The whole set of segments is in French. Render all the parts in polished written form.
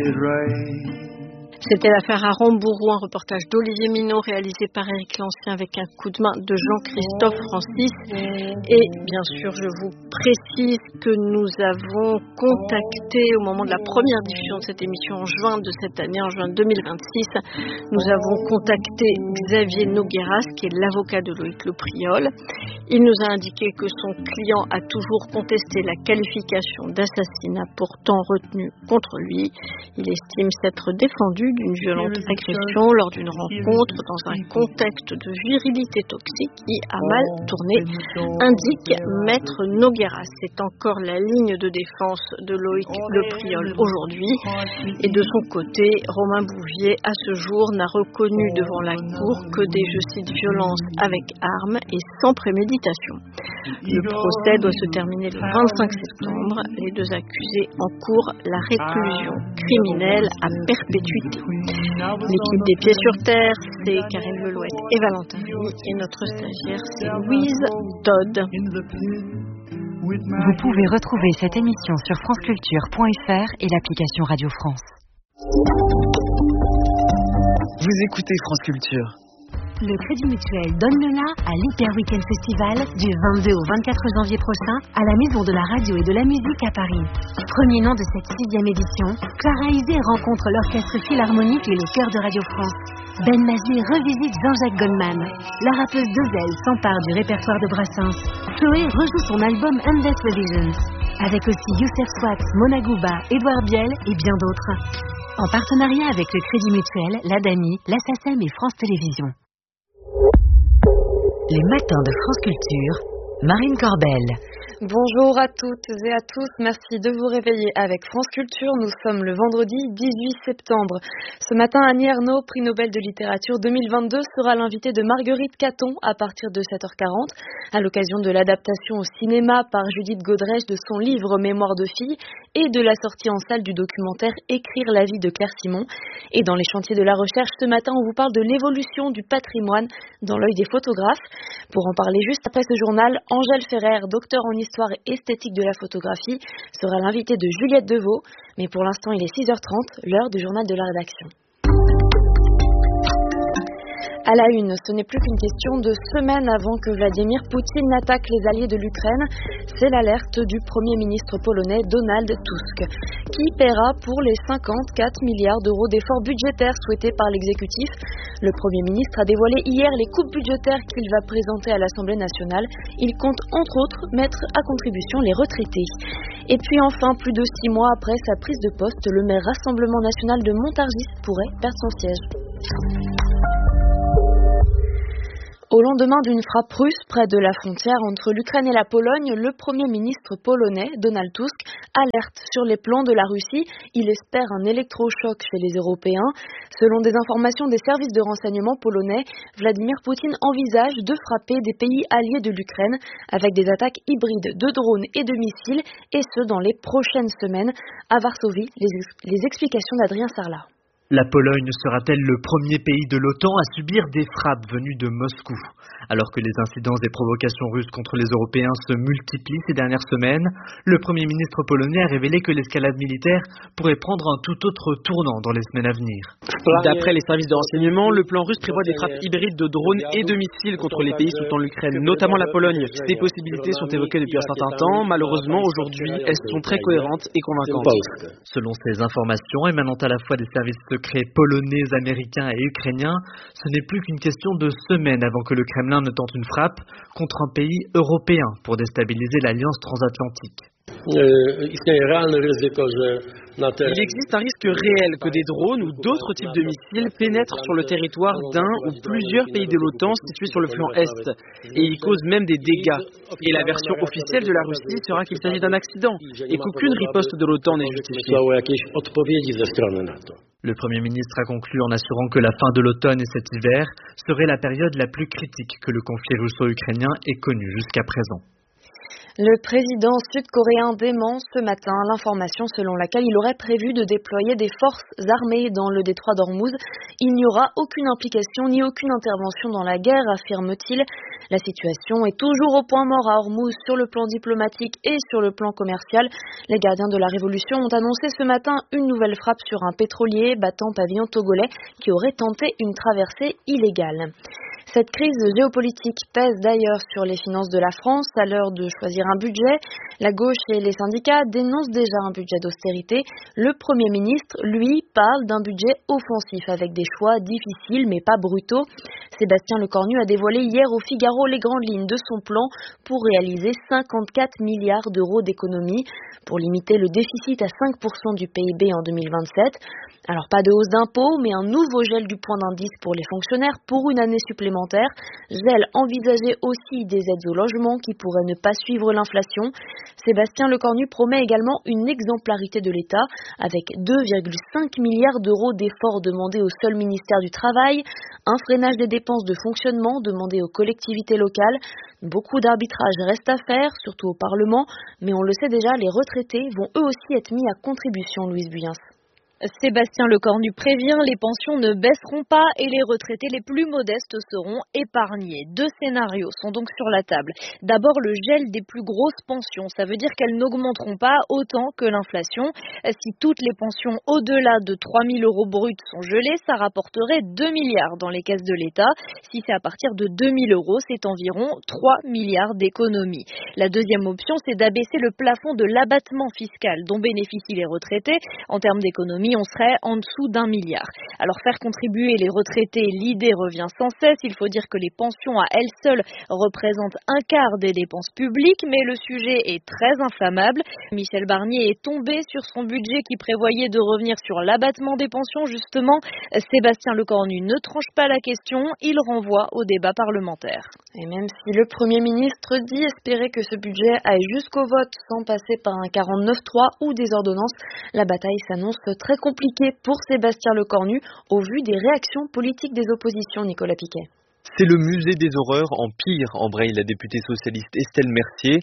it right. C'était l'affaire Arambourou, un reportage d'Olivier Minot réalisé par Éric Lancien avec un coup de main de Jean-Christophe Francis. Et bien sûr, je vous précise que nous avons contacté au moment de la première diffusion de cette émission en juin de cette année, en juin 2026, nous avons contacté Xavier Nogueras, qui est l'avocat de Loïc Le Priol. Il nous a indiqué que son client a toujours contesté la qualification d'assassinat pourtant retenue contre lui. Il estime s'être défendu d'une violente agression lors d'une rencontre dans un contexte de virilité toxique qui a mal tourné, indique Maître Nogueras. C'est encore la ligne de défense de Loïc Le Priol aujourd'hui. Et de son côté, Romain Bouvier, à ce jour, n'a reconnu devant la Cour que des, je cite, violences avec armes et sans préméditation. Le procès doit se terminer le 25 septembre. Les deux accusés encourent la réclusion criminelle à perpétuité. L'équipe des Pieds sur Terre, c'est Karine Lelouette et Valentin Rémy, et notre stagiaire, c'est Louise Todd. Vous pouvez retrouver cette émission sur franceculture.fr et l'application Radio France. Vous écoutez France Culture. Le Crédit Mutuel donne le la à l'Hyper Weekend Festival du 22 au 24 janvier prochain à la Maison de la Radio et de la Musique à Paris. Premier nom de cette 6e édition, Clara Isé rencontre l'Orchestre Philharmonique et le Chœur de Radio France. Ben Mazué revisite Jean-Jacques Goldman. La rappeuse Dezel s'empare du répertoire de Brassens. Chloé rejoue son album Endless Revisions. Avec aussi Youssef Swax, Mona Gouba, Édouard Biel et bien d'autres. En partenariat avec le Crédit Mutuel, l'ADAMI, la SACEM et France Télévisions. Les matins de France Culture, Marine Corbel. Bonjour à toutes et à tous, merci de vous réveiller avec France Culture. Nous sommes le vendredi 18 septembre. Ce matin, Annie Ernaux, prix Nobel de littérature 2022, sera l'invitée de Marguerite Caton à partir de 7h40, à l'occasion de l'adaptation au cinéma par Judith Godrèche de son livre Mémoire de fille et de la sortie en salle du documentaire Écrire la vie de Claire Simon. Et dans les chantiers de la recherche, ce matin, on vous parle de l'évolution du patrimoine dans l'œil des photographes. Pour en parler juste après ce journal, Angèle Ferrer, docteur en histoire et esthétique de la photographie, sera l'invitée de Juliette Deveau. Mais pour l'instant, il est 6h30, l'heure du journal de la rédaction. À la une, ce n'est plus qu'une question de semaines avant que Vladimir Poutine n'attaque les alliés de l'Ukraine. C'est l'alerte du Premier ministre polonais Donald Tusk, qui paiera pour les 54 milliards d'euros d'efforts budgétaires souhaités par l'exécutif. Le Premier ministre a dévoilé hier les coupes budgétaires qu'il va présenter à l'Assemblée nationale. Il compte entre autres mettre à contribution les retraités. Et puis enfin, plus de 6 mois après sa prise de poste, le maire Rassemblement national de Montargis pourrait perdre son siège. Au lendemain d'une frappe russe près de la frontière entre l'Ukraine et la Pologne, le Premier ministre polonais, Donald Tusk, alerte sur les plans de la Russie. Il espère un électrochoc chez les Européens. Selon des informations des services de renseignement polonais, Vladimir Poutine envisage de frapper des pays alliés de l'Ukraine avec des attaques hybrides de drones et de missiles, et ce dans les prochaines semaines. À Varsovie, les explications d'Adrien Sarlat. La Pologne sera-t-elle le premier pays de l'OTAN à subir des frappes venues de Moscou ? Alors que les incidences des provocations russes contre les Européens se multiplient ces dernières semaines, le Premier ministre polonais a révélé que l'escalade militaire pourrait prendre un tout autre tournant dans les semaines à venir. D'après les services de renseignement, le plan russe prévoit des frappes hybrides de drones et de missiles contre les pays soutenant l'Ukraine, notamment la Pologne. Ces possibilités sont évoquées depuis un certain temps. Malheureusement, aujourd'hui, elles sont très cohérentes et convaincantes. Selon ces informations émanant à la fois des services secrets polonais, américains et ukrainiens, ce n'est plus qu'une question de semaines avant que le Kremlin ne tente une frappe contre un pays européen pour déstabiliser l'alliance transatlantique. Il existe un risque réel que des drones ou d'autres types de missiles pénètrent sur le territoire d'un ou plusieurs pays de l'OTAN situés sur le flanc Est, et ils causent même des dégâts. Et la version officielle de la Russie sera qu'il s'agit d'un accident, et qu'aucune riposte de l'OTAN n'est justifiée. Le Premier ministre a conclu en assurant que la fin de l'automne et cet hiver serait la période la plus critique que le conflit russo-ukrainien ait connue jusqu'à présent. Le président sud-coréen dément ce matin l'information selon laquelle il aurait prévu de déployer des forces armées dans le détroit d'Ormuz. Il n'y aura aucune implication ni aucune intervention dans la guerre, affirme-t-il. La situation est toujours au point mort à Ormuz sur le plan diplomatique et sur le plan commercial. Les gardiens de la révolution ont annoncé ce matin une nouvelle frappe sur un pétrolier battant pavillon togolais qui aurait tenté une traversée illégale. Cette crise géopolitique pèse d'ailleurs sur les finances de la France. À l'heure de choisir un budget, la gauche et les syndicats dénoncent déjà un budget d'austérité. Le Premier ministre, lui, parle d'un budget offensif avec des choix difficiles mais pas brutaux. Sébastien Lecornu a dévoilé hier au Figaro les grandes lignes de son plan pour réaliser 54 milliards d'euros d'économies pour limiter le déficit à 5% du PIB en 2027. Alors pas de hausse d'impôts, mais un nouveau gel du point d'indice pour les fonctionnaires pour une année supplémentaire. Gel envisagé aussi des aides au logement qui pourraient ne pas suivre l'inflation. Sébastien Lecornu promet également une exemplarité de l'État avec 2,5 milliards d'euros d'efforts demandés au seul ministère du Travail, un freinage des dépenses de fonctionnement demandé aux collectivités locales. Beaucoup d'arbitrage reste à faire, surtout au Parlement, mais on le sait déjà, les retraités vont eux aussi être mis à contribution, Louise Buyens. Sébastien Lecornu prévient, les pensions ne baisseront pas et les retraités les plus modestes seront épargnés. Deux scénarios sont donc sur la table. D'abord, le gel des plus grosses pensions. Ça veut dire qu'elles n'augmenteront pas autant que l'inflation. Si toutes les pensions au-delà de 3 000 euros bruts sont gelées, ça rapporterait 2 milliards dans les caisses de l'État. Si c'est à partir de 2 000 euros, c'est environ 3 milliards d'économies. La deuxième option, c'est d'abaisser le plafond de l'abattement fiscal dont bénéficient les retraités. En termes d'économie, on serait en dessous d'1 milliard. Alors faire contribuer les retraités, l'idée revient sans cesse. Il faut dire que les pensions à elles seules représentent un quart des dépenses publiques, mais le sujet est très inflammable. Michel Barnier est tombé sur son budget qui prévoyait de revenir sur l'abattement des pensions, justement. Sébastien Lecornu ne tranche pas la question, il renvoie au débat parlementaire. Et même si le Premier ministre dit espérer que ce budget aille jusqu'au vote sans passer par un 49-3 ou des ordonnances, la bataille s'annonce très compliquée pour Sébastien Lecornu au vu des réactions politiques des oppositions, Nicolas Piquet. C'est le musée des horreurs en pire, embraye la députée socialiste Estelle Mercier.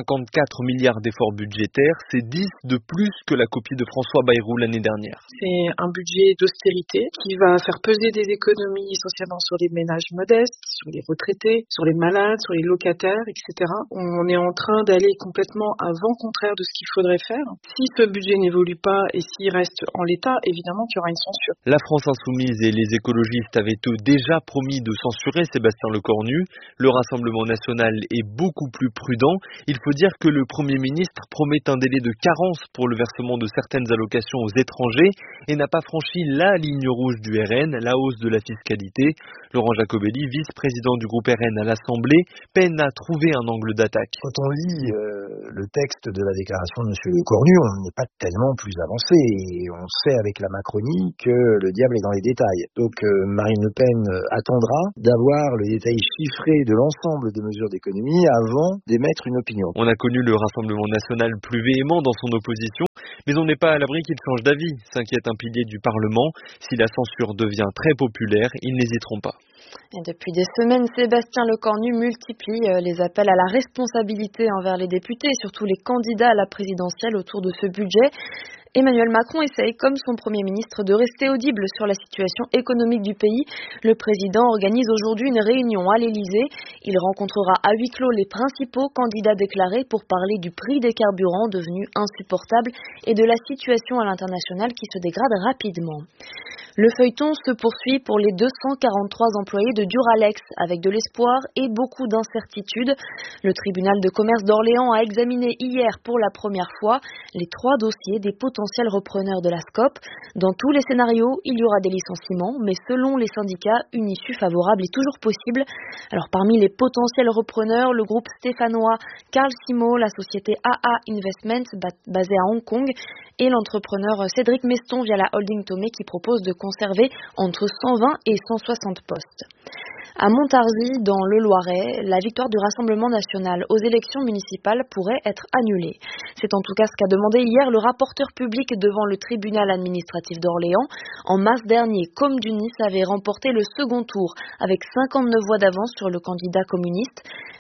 54 milliards d'efforts budgétaires, c'est 10 de plus que la copie de François Bayrou l'année dernière. C'est un budget d'austérité qui va faire peser des économies essentiellement sur les ménages modestes, sur les retraités, sur les malades, sur les locataires, etc. On est en train d'aller complètement à vent contraire de ce qu'il faudrait faire. Si ce budget n'évolue pas et s'il reste en l'état, évidemment qu'il y aura une censure. La France insoumise et les écologistes avaient eux déjà promis de censurer Sébastien Lecornu. Le Rassemblement national est beaucoup plus prudent. Il faut dire que le Premier ministre promet un délai de carence pour le versement de certaines allocations aux étrangers et n'a pas franchi la ligne rouge du RN, la hausse de la fiscalité. Laurent Jacobelli, vice-président du groupe RN à l'Assemblée, peine à trouver un angle d'attaque. Quand on lit le texte de la déclaration de M. Lecornu, on n'est pas tellement plus avancé et on sait avec la Macronie que le diable est dans les détails. Donc Marine Le Pen attendra d'avoir le détail chiffré de l'ensemble des mesures d'économie avant d'émettre une opinion. On a connu le Rassemblement national plus véhément dans son opposition, mais on n'est pas à l'abri qu'il change d'avis, s'inquiète un pilier du Parlement. Si la censure devient très populaire, ils n'hésiteront pas. Et depuis des semaines, Sébastien Lecornu multiplie les appels à la responsabilité envers les députés et surtout les candidats à la présidentielle autour de ce budget. Emmanuel Macron essaye, comme son Premier ministre, de rester audible sur la situation économique du pays. Le président organise aujourd'hui une réunion à l'Élysée. Il rencontrera à huis clos les principaux candidats déclarés pour parler du prix des carburants devenu insupportable et de la situation à l'international qui se dégrade rapidement. Le feuilleton se poursuit pour les 243 employés de Duralex, avec de l'espoir et beaucoup d'incertitudes. Le tribunal de commerce d'Orléans a examiné hier pour la première fois les 3 dossiers des potentiels repreneurs de la SCOP. Dans tous les scénarios, il y aura des licenciements, mais selon les syndicats, une issue favorable est toujours possible. Alors parmi les potentiels repreneurs, le groupe stéphanois Carl Simo, la société AA Investments basée à Hong Kong et l'entrepreneur Cédric Meston via la holding Tomé qui propose de conserver entre 120 et 160 postes. À Montargis, dans le Loiret, la victoire du Rassemblement national aux élections municipales pourrait être annulée. C'est en tout cas ce qu'a demandé hier le rapporteur public devant le tribunal administratif d'Orléans. En mars dernier, Comdunis avait remporté le second tour avec 59 voix d'avance sur le candidat communiste.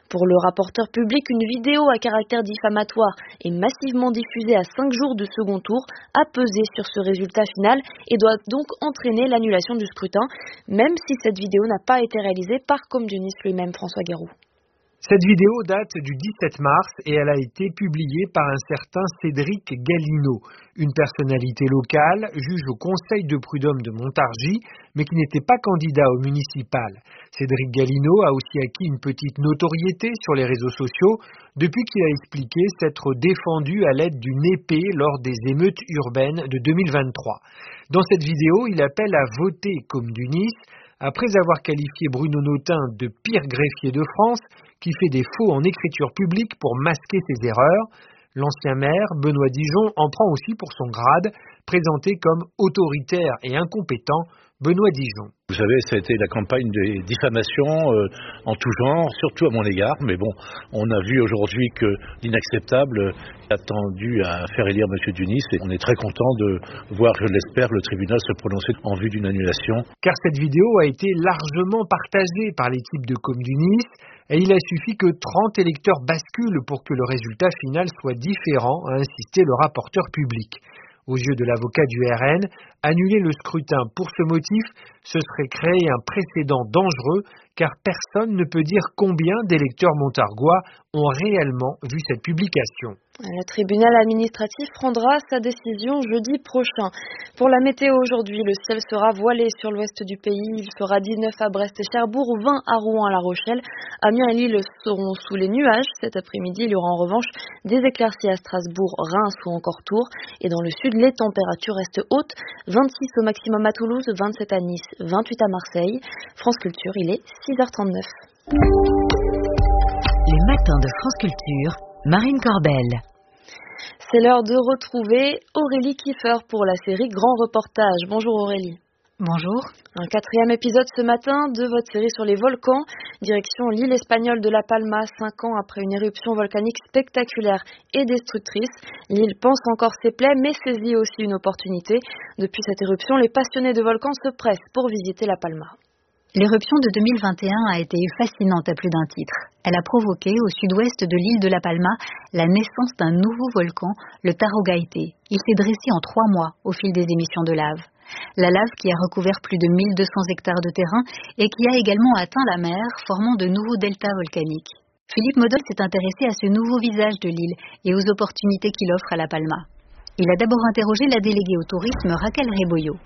Pour le rapporteur public, une vidéo à caractère diffamatoire et massivement diffusée à 5 jours du second tour a pesé sur ce résultat final et doit donc entraîner l'annulation du scrutin, même si cette vidéo n'a pas été réalisée par Comdunis lui-même, François Guéroux. Cette vidéo date du 17 mars et elle a été publiée par un certain Cédric Gallino, une personnalité locale, juge au conseil de prud'homme de Montargis, mais qui n'était pas candidat au municipal. Cédric Gallino a aussi acquis une petite notoriété sur les réseaux sociaux depuis qu'il a expliqué s'être défendu à l'aide d'une épée lors des émeutes urbaines de 2023. Dans cette vidéo, il appelle à voter Comdunis après avoir qualifié Bruno Notin de pire greffier de France qui fait des faux en écriture publique pour masquer ses erreurs. L'ancien maire, Benoît Dijon, en prend aussi pour son grade, présenté comme autoritaire et incompétent. Benoît Dijon. Vous savez, ça a été la campagne des diffamations en tout genre, surtout à mon égard. Mais bon, on a vu aujourd'hui que l'inacceptable a tendu à faire élire M. Dunis. Et on est très content de voir, je l'espère, le tribunal se prononcer en vue d'une annulation. Car cette vidéo a été largement partagée par l'équipe de Comdunis. Et il a suffi que 30 électeurs basculent pour que le résultat final soit différent, a insisté le rapporteur public. Aux yeux de l'avocat du RN, annuler le scrutin pour ce motif, ce serait créer un précédent dangereux, car personne ne peut dire combien d'électeurs montargois ont réellement vu cette publication. Le tribunal administratif prendra sa décision jeudi prochain. Pour la météo aujourd'hui, le ciel sera voilé sur l'ouest du pays. Il fera 19 à Brest et Cherbourg, 20 à Rouen, à La Rochelle. Amiens et Lille seront sous les nuages. Cet après-midi, il y aura en revanche des éclaircies à Strasbourg, Reims ou encore Tours. Et dans le sud, les températures restent hautes. 26 au maximum à Toulouse, 27 à Nice, 28 à Marseille. France Culture, il est 6h39. Les matins de France Culture. Marine Corbel. C'est l'heure de retrouver Aurélie Kiefer pour la série Grand Reportage. Bonjour Aurélie. Bonjour. Un 4e épisode ce matin de votre série sur les volcans. Direction l'île espagnole de La Palma, 5 ans après une éruption volcanique spectaculaire et destructrice. L'île pense encore ses plaies mais saisit aussi une opportunité. Depuis cette éruption, les passionnés de volcans se pressent pour visiter La Palma. L'éruption de 2021 a été fascinante à plus d'un titre. Elle a provoqué, au sud-ouest de l'île de La Palma, la naissance d'un nouveau volcan, le Tajo Gaite. Il s'est dressé en 3 mois au fil des émissions de lave. La lave qui a recouvert plus de 1200 hectares de terrain et qui a également atteint la mer, formant de nouveaux deltas volcaniques. Philippe Modol s'est intéressé à ce nouveau visage de l'île et aux opportunités qu'il offre à La Palma. Il a d'abord interrogé la déléguée au tourisme Raquel Rebollo.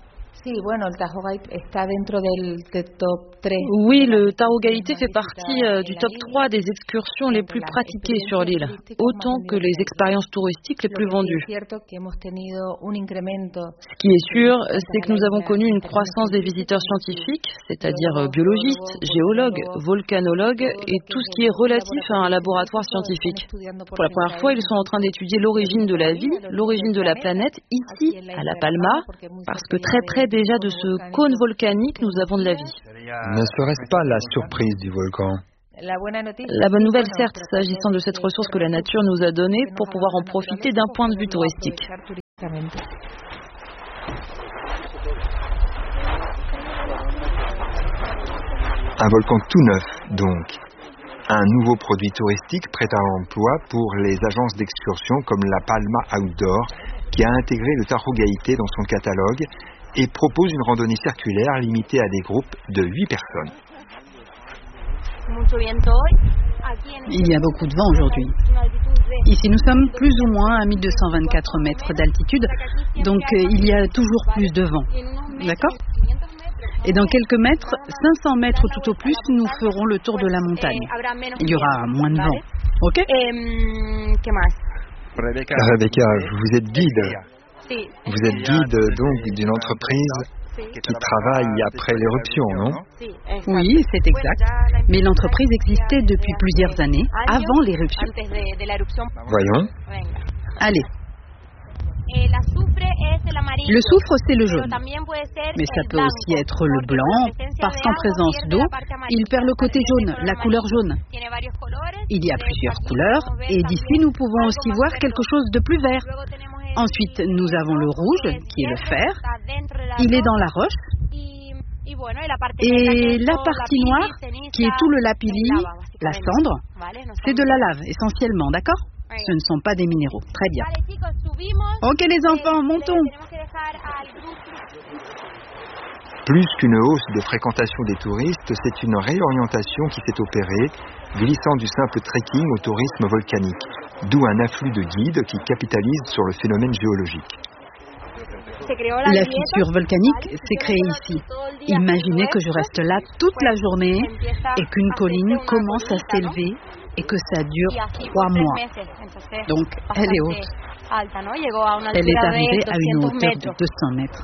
Oui, le Tajo Gaite fait partie du top 3 des excursions les plus pratiquées sur l'île, autant que les expériences touristiques les plus vendues. Ce qui est sûr, c'est que nous avons connu une croissance des visiteurs scientifiques, c'est-à-dire biologistes, géologues, volcanologues et tout ce qui est relatif à un laboratoire scientifique. Pour la première fois, ils sont en train d'étudier l'origine de la vie, l'origine de la planète, ici, à La Palma, parce que très près déjà de ce cône volcanique, nous avons de la vie. Ne serait-ce pas la surprise du volcan ? La bonne nouvelle, certes, s'agissant de cette ressource que la nature nous a donnée pour pouvoir en profiter d'un point de vue touristique. Un volcan tout neuf, donc. Un nouveau produit touristique prêt à l'emploi pour les agences d'excursion comme la Palma Outdoor, qui a intégré le Tajo Gaite dans son catalogue et propose une randonnée circulaire limitée à des groupes de 8 personnes. Il y a beaucoup de vent aujourd'hui. Ici, nous sommes plus ou moins à 1224 mètres d'altitude, donc il y a toujours plus de vent. D'accord ? Et dans quelques mètres, 500 mètres tout au plus, nous ferons le tour de la montagne. Il y aura moins de vent. Ok ? Rebecca, vous êtes guide. Vous êtes guide donc d'une entreprise qui travaille après l'éruption, non ? Oui, c'est exact. Mais l'entreprise existait depuis plusieurs années, avant l'éruption. Voyons. Allez. Le soufre, c'est le jaune. Mais ça peut aussi être le blanc. Parce qu'en présence d'eau, il perd le côté jaune, la couleur jaune. Il y a plusieurs couleurs. Et d'ici, nous pouvons aussi voir quelque chose de plus vert. Ensuite, nous avons le rouge, qui est le fer. Il est dans la roche. Et la partie noire, qui est tout le lapilli, la cendre, c'est de la lave essentiellement, d'accord? Ce ne sont pas des minéraux. Très bien. Ok les enfants, montons. Plus qu'une hausse de fréquentation des touristes, c'est une réorientation qui s'est opérée, glissant du simple trekking au tourisme volcanique, d'où un afflux de guides qui capitalisent sur le phénomène géologique. La fissure volcanique s'est créée ici. Imaginez que je reste là toute la journée et qu'une colline commence à s'élever et que ça dure 3 mois. Donc, elle est haute. Elle est arrivée à une hauteur de 200 mètres.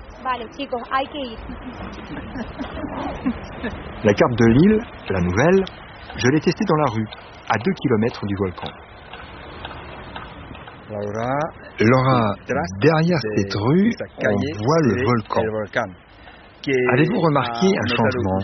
La carte de l'île, la nouvelle, je l'ai testée dans la rue, à 2 km du volcan. Laura, derrière cette rue, on voit le volcan. Avez-vous remarqué un changement?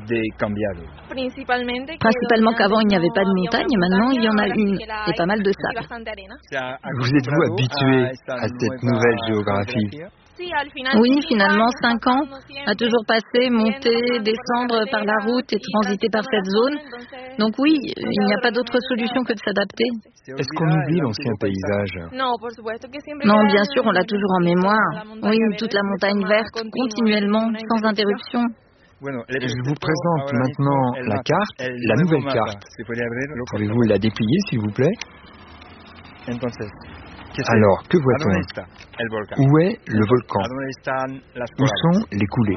Principalement qu'avant il n'y avait pas de montagne et maintenant il y en a une et pas mal de sable. Vous êtes-vous habitué à cette nouvelle géographie? Oui, finalement 5 ans à toujours passer, monter, descendre par la route et transiter par cette zone. Donc oui, il n'y a pas d'autre solution que de s'adapter. Est-ce qu'on oublie l'ancien paysage? Non, bien sûr, on l'a toujours en mémoire. Oui, toute la montagne verte, continuellement, sans interruption. Je vous présente maintenant la carte, la nouvelle carte. Pouvez-vous la déplier, s'il vous plaît? Alors, que voit-on? Où est le volcan? Où sont les coulées?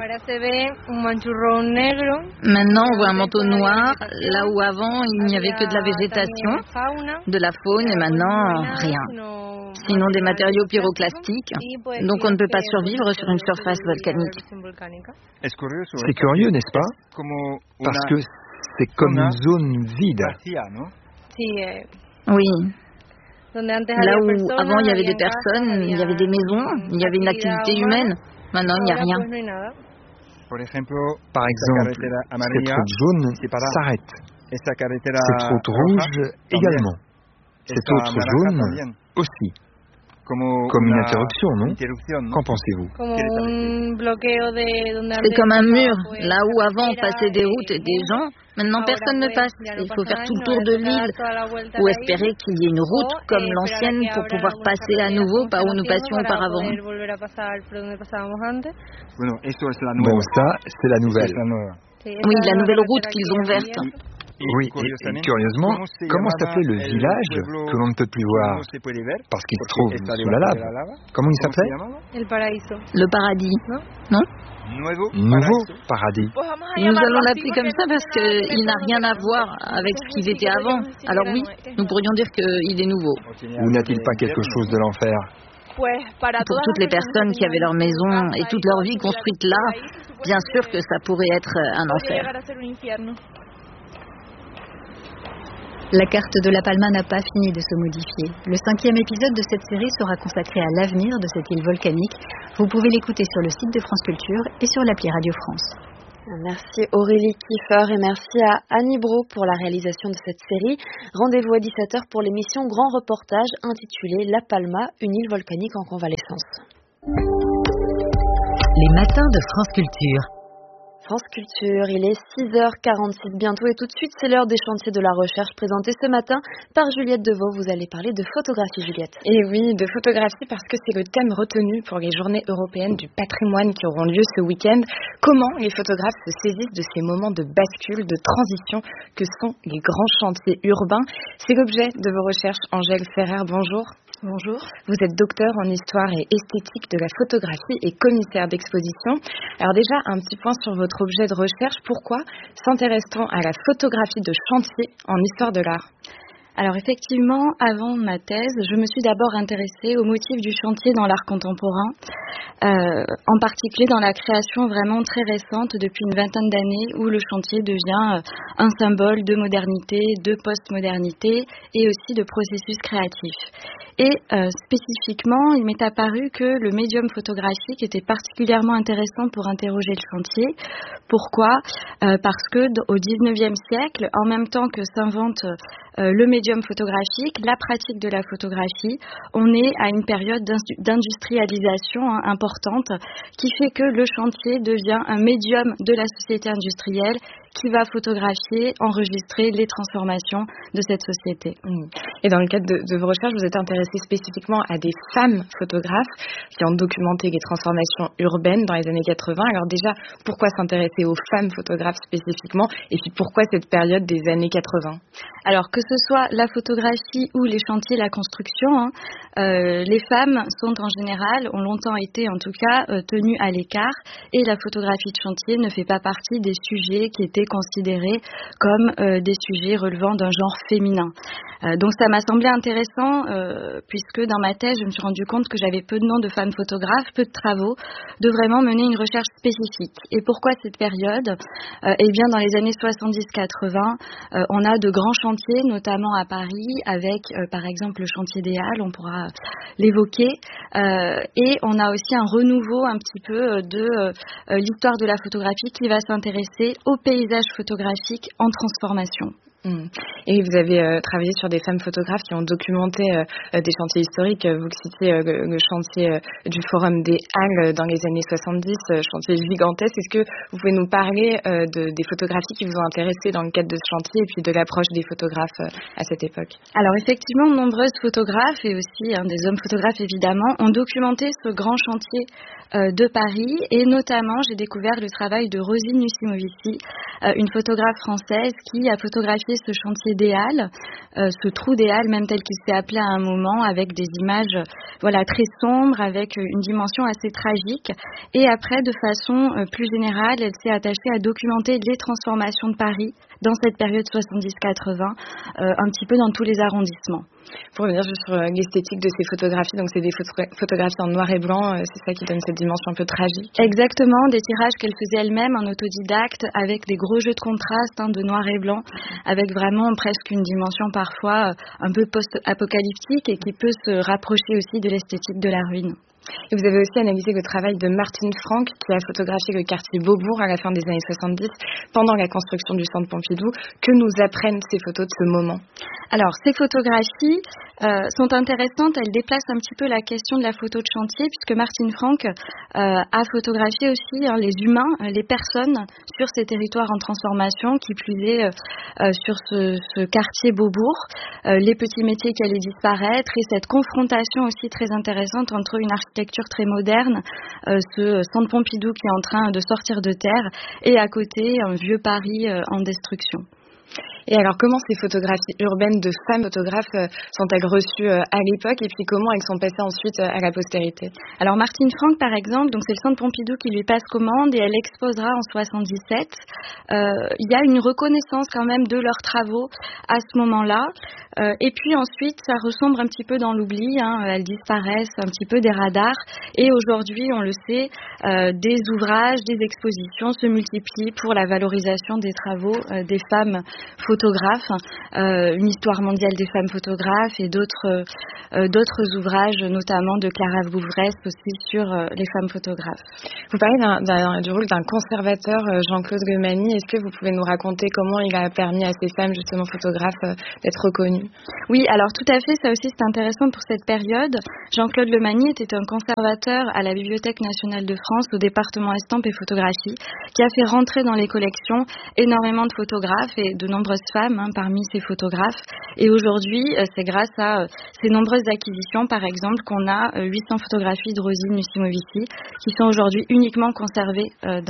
Maintenant, on voit un manteau noir, là où avant, il n'y avait que de la végétation, de la faune, et maintenant, rien. Sinon, des matériaux pyroclastiques, donc on ne peut pas survivre sur une surface volcanique. C'est curieux, n'est-ce pas? Parce que c'est comme une zone vide. Oui. Là où avant il y avait des personnes, il y avait des maisons, il y avait une activité humaine. Maintenant il n'y a rien. Par exemple, cette route jaune s'arrête. Cette route rouge également. Cette autre jaune aussi. Comme une interruption, non? Qu'en pensez-vous? C'est comme un mur. Là où avant on passait des routes et des gens, maintenant personne ne passe. Il faut faire tout le tour de l'île ou espérer qu'il y ait une route comme l'ancienne pour pouvoir passer à nouveau par où nous passions auparavant. Bon, ça, c'est la nouvelle. Oui, la nouvelle route qu'ils ont verte. Oui, et curieusement, comment s'appelait le village que l'on ne peut plus voir parce qu'il se trouve sous la lave? Comment il s'appelait? Le paradis, non? Nouveau paradis. Nous allons l'appeler comme ça parce qu'il n'a rien à voir avec ce qu'il était avant. Alors oui, nous pourrions dire qu'il est nouveau. Ou n'a-t-il pas quelque chose de l'enfer? Pour toutes les personnes qui avaient leur maison et toute leur vie construite là, bien sûr que ça pourrait être un enfer. La carte de La Palma n'a pas fini de se modifier. Le 5e épisode de cette série sera consacré à l'avenir de cette île volcanique. Vous pouvez l'écouter sur le site de France Culture et sur l'appli Radio France. Merci Aurélie Kiefer et merci à Annie Brault pour la réalisation de cette série. Rendez-vous à 17h pour l'émission Grand Reportage intitulée La Palma, une île volcanique en convalescence. Les matins de France Culture. France Culture, il est 6h46 bientôt et tout de suite c'est l'heure des chantiers de la recherche présentés ce matin par Juliette Deveau. Vous allez parler de photographie, Juliette. Et oui, de photographie parce que c'est le thème retenu pour les journées européennes du patrimoine qui auront lieu ce week-end. Comment les photographes se saisissent de ces moments de bascule, de transition que sont les grands chantiers urbains. C'est l'objet de vos recherches. Angèle Ferrer, bonjour. Bonjour. Vous êtes docteur en histoire et esthétique de la photographie et commissaire d'exposition. Alors déjà, un petit point sur votre objet de recherche. Pourquoi s'intéresse-t-on à la photographie de chantier en histoire de l'art ? Alors effectivement, avant ma thèse, je me suis d'abord intéressée aux motifs du chantier dans l'art contemporain, en particulier dans la création vraiment très récente depuis une vingtaine d'années où le chantier devient un symbole de modernité, de postmodernité et aussi de processus créatif. Et spécifiquement, il m'est apparu que le médium photographique était particulièrement intéressant pour interroger le chantier. Pourquoi ? Parce que au XIXe siècle, en même temps que s'invente le médium photographique, la pratique de la photographie, on est à une période d'industrialisation importante qui fait que le chantier devient un médium de la société industrielle qui va photographier, enregistrer les transformations de cette société. Et dans le cadre de vos recherches, vous êtes intéressé spécifiquement à des femmes photographes qui ont documenté les transformations urbaines dans les années 80. Alors déjà, pourquoi s'intéresser aux femmes photographes spécifiquement et puis pourquoi cette période des années 80 ? Alors que ce soit la photographie ou les chantiers, la construction, les femmes sont en général, ont longtemps été en tout cas, tenues à l'écart et la photographie de chantier ne fait pas partie des sujets qui étaient considérés comme des sujets relevant d'un genre féminin. Donc ça m'a semblé intéressant puisque dans ma thèse, je me suis rendu compte que j'avais peu de noms de femmes photographes, peu de travaux, de vraiment mener une recherche spécifique. Et pourquoi cette période ? Eh bien, dans les années 70-80, on a de grands chantiers, notamment à Paris, avec par exemple le chantier des Halles, on pourra l'évoquer, et on a aussi un renouveau un petit peu de l'histoire de la photographie qui va s'intéresser au paysage photographique en transformation. Et vous avez travaillé sur des femmes photographes qui ont documenté des chantiers historiques. Vous citiez le chantier du Forum des Halles dans les années 70, chantier gigantesque. Est-ce que vous pouvez nous parler des photographies qui vous ont intéressé dans le cadre de ce chantier et puis de l'approche des photographes à cette époque ? Alors effectivement, de nombreuses photographes et aussi des hommes photographes évidemment ont documenté ce grand chantier de Paris et notamment j'ai découvert le travail de Rosine Nussimovici, une photographe française qui a photographié ce chantier des Halles, ce trou des Halles même tel qu'il s'est appelé à un moment, avec des images très sombres, avec une dimension assez tragique. Et après, de façon plus générale, elle s'est attachée à documenter les transformations de Paris dans cette période 70-80, un petit peu dans tous les arrondissements. Pour revenir juste sur l'esthétique de ces photographies, donc c'est des photographies en noir et blanc, c'est ça qui donne cette dimension un peu tragique. Exactement, des tirages qu'elle faisait elle-même en autodidacte, avec des gros jeux de contraste de noir et blanc, avec vraiment presque une dimension parfois un peu post-apocalyptique et qui peut se rapprocher aussi de l'esthétique de la ruine. Et vous avez aussi analysé le travail de Martine Franck qui a photographié le quartier Beaubourg à la fin des années 70 pendant la construction du centre Pompidou. Que nous apprennent ces photos de ce moment ? Alors, ces photographies sont intéressantes. Elles déplacent un petit peu la question de la photo de chantier puisque Martine Franck a photographié aussi les humains, les personnes sur ces territoires en transformation, qui plus est sur ce quartier Beaubourg, les petits métiers qui allaient disparaître et cette confrontation aussi très intéressante entre une architecture très moderne, ce centre Pompidou qui est en train de sortir de terre et à côté un vieux Paris en destruction. Et alors, comment ces photographies urbaines de femmes photographes sont-elles reçues à l'époque et puis comment elles sont passées ensuite à la postérité ? Alors, Martine Franck, par exemple, donc c'est le centre Pompidou qui lui passe commande et elle exposera en 77. Il y a une reconnaissance quand même de leurs travaux à ce moment-là. Et puis ensuite, ça resombre un petit peu dans l'oubli. Elles disparaissent un petit peu des radars. Et aujourd'hui, on le sait, des ouvrages, des expositions se multiplient pour la valorisation des travaux des femmes photographes, une histoire mondiale des femmes photographes et d'autres ouvrages, notamment de Clara Bouvresque aussi sur les femmes photographes. Vous parlez du rôle d'un conservateur, Jean-Claude Lemanie. Est-ce que vous pouvez nous raconter comment il a permis à ces femmes, justement photographes, d'être reconnues ? Oui, alors tout à fait, ça aussi c'est intéressant pour cette période. Jean-Claude Lemanie était un conservateur à la Bibliothèque nationale de France au département estampes et photographie qui a fait rentrer dans les collections énormément de photographes et de nombreuses femmes parmi ces photographes. Et aujourd'hui, c'est grâce à ces nombreuses acquisitions, par exemple, qu'on a 800 photographies de Rosine Nussimovici qui sont aujourd'hui uniquement conservées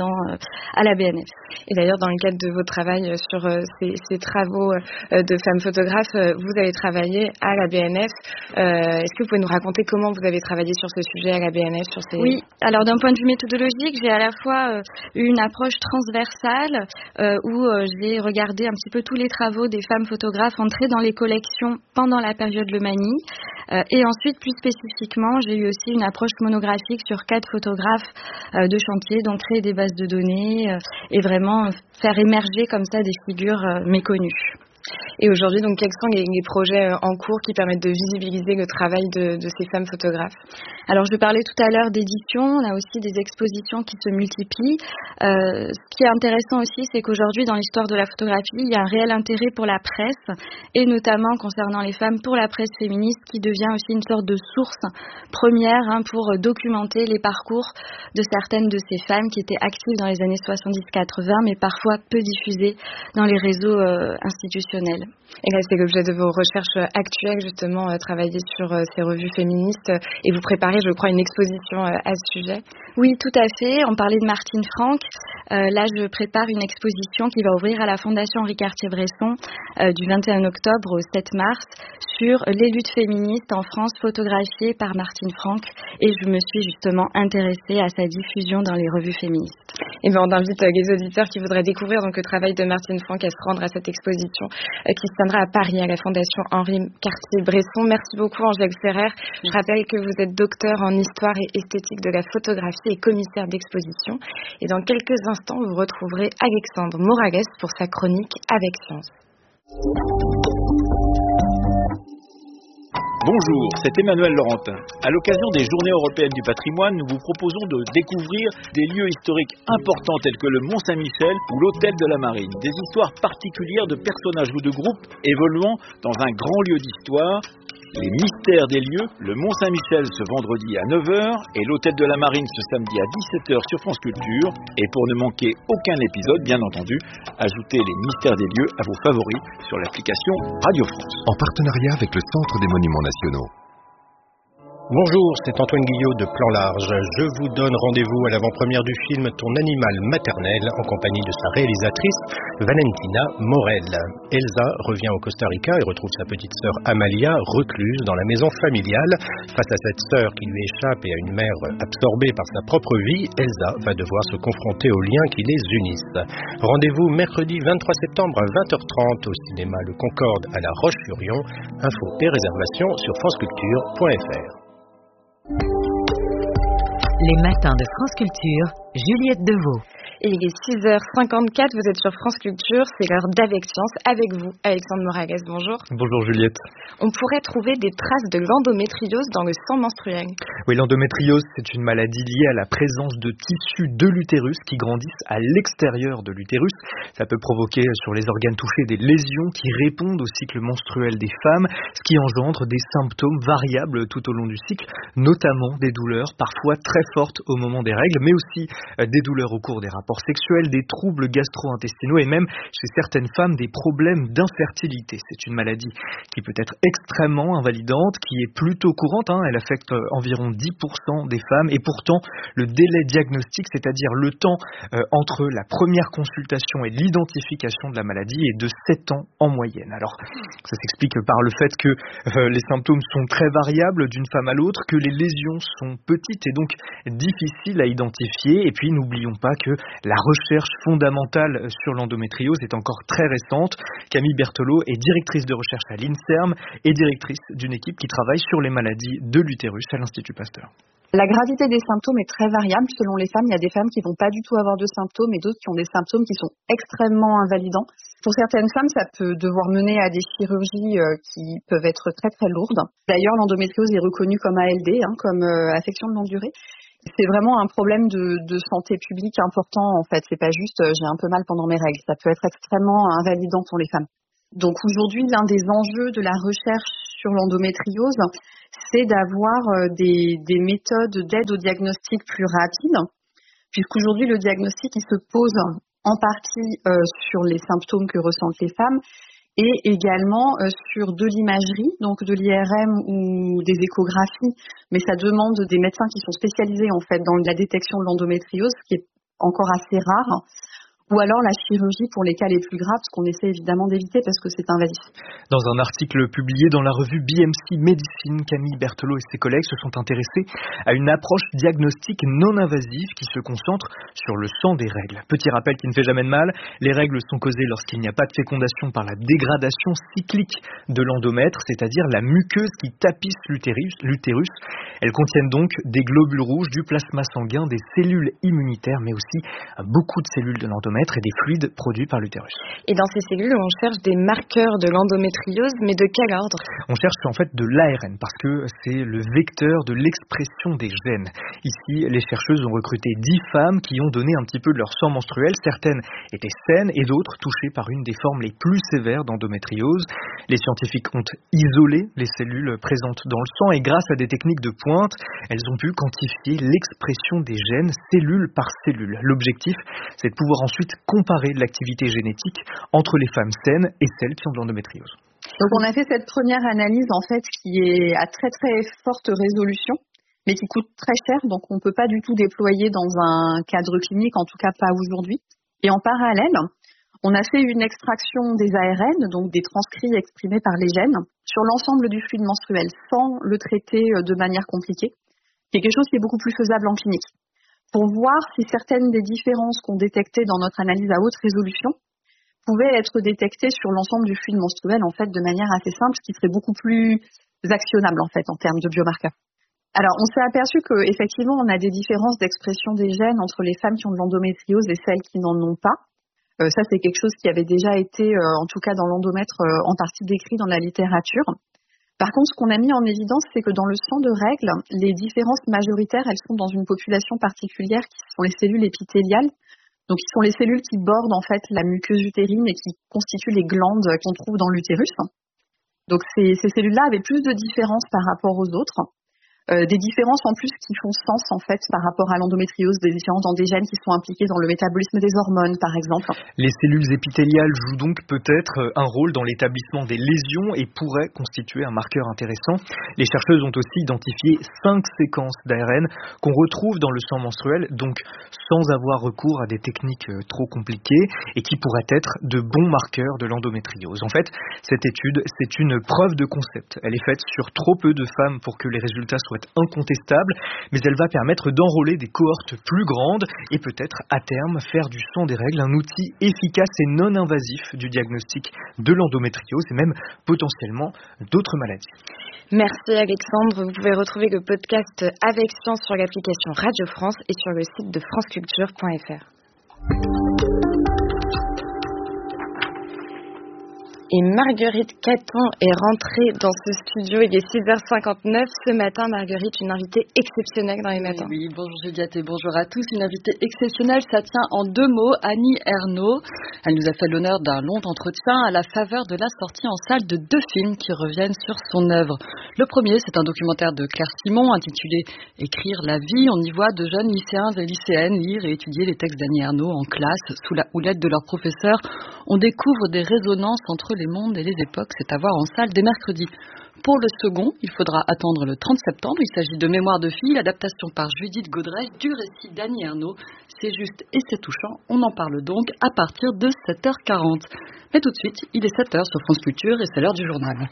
à la BNF. Et d'ailleurs, dans le cadre de votre travail sur ces travaux de femmes photographes, vous avez travaillé à la BNF. Est-ce que vous pouvez nous raconter comment vous avez travaillé sur ce sujet à la BNF Oui, alors d'un point de vue méthodologique, j'ai à la fois eu une approche transversale où j'ai regardé un petit peu tous les travaux des femmes photographes entrés dans les collections pendant la période Lemanie. Et ensuite, plus spécifiquement, j'ai eu aussi une approche monographique sur 4 photographes de chantier, donc créer des bases de données et vraiment faire émerger comme ça des figures méconnues. Et aujourd'hui, donc, quels sont les projets en cours qui permettent de visibiliser le travail de ces femmes photographes? Alors, je parlais tout à l'heure d'édition, on a aussi des expositions qui se multiplient. Ce qui est intéressant aussi, c'est qu'aujourd'hui, dans l'histoire de la photographie, il y a un réel intérêt pour la presse, et notamment concernant les femmes, pour la presse féministe, qui devient aussi une sorte de source première pour documenter les parcours de certaines de ces femmes qui étaient actives dans les années 70-80, mais parfois peu diffusées dans les réseaux institutionnels. Et là, c'est l'objet de vos recherches actuelles, justement, travailler sur ces revues féministes. Et vous préparez, je crois, une exposition à ce sujet. Oui, tout à fait. On parlait de Martine Franck. Là, je prépare une exposition qui va ouvrir à la Fondation Henri Cartier-Bresson du 21 octobre au 7 mars sur les luttes féministes en France photographiées par Martine Franck. Et je me suis justement intéressée à sa diffusion dans les revues féministes. Et bien, on invite les auditeurs qui voudraient découvrir donc, le travail de Martine Franck à se rendre à cette exposition qui se tiendra à Paris, à la Fondation Henri Cartier-Bresson. Merci beaucoup, Angèle Ferrer. Je rappelle que vous êtes docteur en histoire et esthétique de la photographie et commissaire d'exposition. Et dans quelques instants, vous retrouverez Alexandre Moragues pour sa chronique Avec Science. Bonjour, c'est Emmanuel Laurentin. À l'occasion des Journées européennes du patrimoine, nous vous proposons de découvrir des lieux historiques importants tels que le Mont-Saint-Michel ou l'Hôtel de la Marine. Des histoires particulières de personnages ou de groupes évoluant dans un grand lieu d'histoire. Les mystères des lieux, le Mont-Saint-Michel ce vendredi à 9h et l'Hôtel de la Marine ce samedi à 17h sur France Culture. Et pour ne manquer aucun épisode, bien entendu, ajoutez les mystères des lieux à vos favoris sur l'application Radio France. En partenariat avec le Centre des Monuments Nationaux. Bonjour, c'est Antoine Guillot de Plan Large. Je vous donne rendez-vous à l'avant-première du film Ton animal maternel en compagnie de sa réalisatrice Valentina Morel. Elsa revient au Costa Rica et retrouve sa petite sœur Amalia recluse dans la maison familiale. Face à cette sœur qui lui échappe et à une mère absorbée par sa propre vie, Elsa va devoir se confronter aux liens qui les unissent. Rendez-vous mercredi 23 septembre à 20h30 au cinéma Le Concorde à La Roche-sur-Yon. Infos et réservations sur franceculture.fr. Les matins de France Culture, Juliette Deveau. Et il est 6h54, vous êtes sur France Culture, c'est l'heure d'Avec Science, avec vous, Alexandre Moragues, bonjour. Bonjour Juliette. On pourrait trouver des traces de l'endométriose dans le sang menstruel. Oui, l'endométriose, c'est une maladie liée à la présence de tissus de l'utérus qui grandissent à l'extérieur de l'utérus. Ça peut provoquer sur les organes touchés des lésions qui répondent au cycle menstruel des femmes, ce qui engendre des symptômes variables tout au long du cycle, notamment des douleurs parfois très fortes au moment des règles, mais aussi des douleurs au cours des rapports sexuels, des troubles gastro-intestinaux et même chez certaines femmes des problèmes d'infertilité. C'est une maladie qui peut être extrêmement invalidante, qui est plutôt courante, elle affecte environ 10% des femmes et pourtant le délai diagnostique, c'est-à-dire le temps entre la première consultation et l'identification de la maladie est de 7 ans en moyenne. Alors ça s'explique par le fait que les symptômes sont très variables d'une femme à l'autre, que les lésions sont petites et donc difficiles à identifier et puis n'oublions pas que la recherche fondamentale sur l'endométriose est encore très récente. Camille Berthelot est directrice de recherche à l'INSERM et directrice d'une équipe qui travaille sur les maladies de l'utérus à l'Institut Pasteur. La gravité des symptômes est très variable selon les femmes. Il y a des femmes qui vont pas du tout avoir de symptômes et d'autres qui ont des symptômes qui sont extrêmement invalidants. Pour certaines femmes, ça peut devoir mener à des chirurgies qui peuvent être très très lourdes. D'ailleurs, l'endométriose est reconnue comme ALD, comme affection de longue durée. C'est vraiment un problème de santé publique important en fait. C'est pas juste j'ai un peu mal pendant mes règles. Ça peut être extrêmement invalidant pour les femmes. Donc aujourd'hui, l'un des enjeux de la recherche sur l'endométriose, c'est d'avoir des méthodes d'aide au diagnostic plus rapides, puisqu'aujourd'hui le diagnostic il se pose en partie sur les symptômes que ressentent les femmes et également sur de l'imagerie, donc de l'IRM ou des échographies, mais ça demande des médecins qui sont spécialisés en fait dans la détection de l'endométriose, ce qui est encore assez rare. Ou alors la chirurgie pour les cas les plus graves, ce qu'on essaie évidemment d'éviter parce que c'est invasif. Dans un article publié dans la revue BMC Medicine, Camille Berthelot et ses collègues se sont intéressés à une approche diagnostique non invasive qui se concentre sur le sang des règles. Petit rappel qui ne fait jamais de mal, les règles sont causées lorsqu'il n'y a pas de fécondation par la dégradation cyclique de l'endomètre, c'est-à-dire la muqueuse qui tapisse l'utérus. Elles contiennent donc des globules rouges, du plasma sanguin, des cellules immunitaires, mais aussi beaucoup de cellules de l'endomètre spermètre et des fluides produits par l'utérus. Et dans ces cellules, on cherche des marqueurs de l'endométriose, mais de quel ordre? On cherche en fait de l'ARN parce que c'est le vecteur de l'expression des gènes. Ici, les chercheuses ont recruté 10 femmes qui ont donné un petit peu de leur sang menstruel. Certaines étaient saines et d'autres touchées par une des formes les plus sévères d'endométriose. Les scientifiques ont isolé les cellules présentes dans le sang et grâce à des techniques de pointe, elles ont pu quantifier l'expression des gènes cellule par cellule. L'objectif, c'est de pouvoir ensuite comparer l'activité génétique entre les femmes saines et celles qui ont de l'endométriose. Donc on a fait cette première analyse en fait qui est à très très forte résolution, mais qui coûte très cher, donc on ne peut pas du tout déployer dans un cadre clinique, en tout cas pas aujourd'hui. Et en parallèle, on a fait une extraction des ARN, donc des transcrits exprimés par les gènes, sur l'ensemble du fluide menstruel, sans le traiter de manière compliquée. C'est quelque chose qui est beaucoup plus faisable en clinique. Pour voir si certaines des différences qu'on détectait dans notre analyse à haute résolution pouvaient être détectées sur l'ensemble du fluide menstruel, en fait, de manière assez simple, ce qui serait beaucoup plus actionnable, en fait, en termes de biomarqueurs. Alors, on s'est aperçu qu'effectivement, on a des différences d'expression des gènes entre les femmes qui ont de l'endométriose et celles qui n'en ont pas. Ça, c'est quelque chose qui avait déjà été, en tout cas dans l'endomètre, en partie décrit dans la littérature. Par contre, ce qu'on a mis en évidence, c'est que dans le sang de règle, les différences majoritaires, elles sont dans une population particulière qui sont les cellules épithéliales. Donc, qui sont les cellules qui bordent en fait la muqueuse utérine et qui constituent les glandes qu'on trouve dans l'utérus. Donc, ces cellules-là avaient plus de différences par rapport aux autres. Des différences en plus qui font sens en fait par rapport à l'endométriose, des différences dans des gènes qui sont impliqués dans le métabolisme des hormones par exemple. Les cellules épithéliales jouent donc peut-être un rôle dans l'établissement des lésions et pourraient constituer un marqueur intéressant. Les chercheuses ont aussi identifié 5 séquences d'ARN qu'on retrouve dans le sang menstruel, donc sans avoir recours à des techniques trop compliquées et qui pourraient être de bons marqueurs de l'endométriose. En fait, cette étude, c'est une preuve de concept. Elle est faite sur trop peu de femmes pour que les résultats soient incontestable, mais elle va permettre d'enrôler des cohortes plus grandes et peut-être à terme faire du sang des règles un outil efficace et non invasif du diagnostic de l'endométriose et même potentiellement d'autres maladies. Merci Alexandre, vous pouvez retrouver le podcast Avec Science sur l'application Radio France et sur le site de franceculture.fr. Et Marguerite Caton est rentrée dans ce studio. Il est 6h59. Ce matin, Marguerite, une invitée exceptionnelle dans les matins. Oui, bonjour Juliette et bonjour à tous. Une invitée exceptionnelle, ça tient en 2 mots. Annie Ernaux. Elle nous a fait l'honneur d'un long entretien à la faveur de la sortie en salle de 2 films qui reviennent sur son œuvre. Le premier, c'est un documentaire de Claire Simon intitulé « Écrire la vie ». On y voit de jeunes lycéens et lycéennes lire et étudier les textes d'Annie Ernaux en classe sous la houlette de leur professeur. On découvre des résonances entre les mondes et les époques, c'est à voir en salle dès mercredi. Pour le second, il faudra attendre le 30 septembre. Il s'agit de Mémoire de fille, l'adaptation par Judith Godrèche du récit d'Annie Ernaux. C'est juste et c'est touchant. On en parle donc à partir de 7h40. Mais tout de suite, il est 7h sur France Culture et c'est l'heure du journal.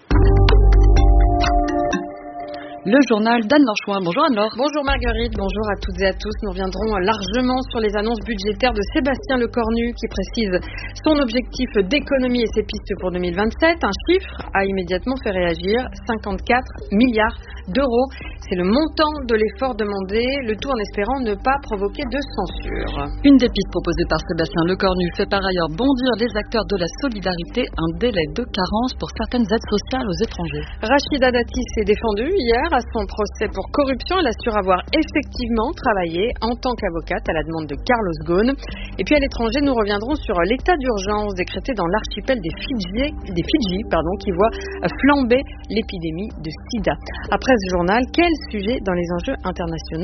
Le journal d'Anne-Laure Chouin. Bonjour Anne-Laure. Bonjour Marguerite, bonjour à toutes et à tous. Nous reviendrons largement sur les annonces budgétaires de Sébastien Lecornu qui précise son objectif d'économie et ses pistes pour 2027. Un chiffre a immédiatement fait réagir, 54 milliards d'euros. C'est le montant de l'effort demandé, le tout en espérant ne pas provoquer de censure. Une des pistes proposées par Sébastien Lecornu fait par ailleurs bondir les acteurs de la solidarité, un délai de carence pour certaines aides sociales aux étrangers. Rachida Dati s'est défendue hier à son procès pour corruption. Elle assure avoir effectivement travaillé en tant qu'avocate à la demande de Carlos Ghosn. Et puis à l'étranger, nous reviendrons sur l'état d'urgence décrété dans l'archipel des Fidji, qui voit flamber l'épidémie de sida. Après ce journal, quel sujet dans les enjeux internationaux